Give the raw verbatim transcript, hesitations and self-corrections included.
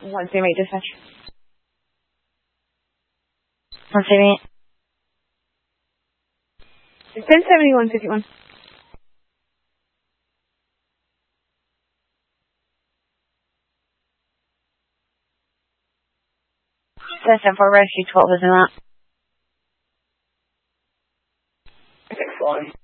One team eight dispatch. One team eight. ten seventy-one fifty-one. Seven four rescue twelve is in that. Six one.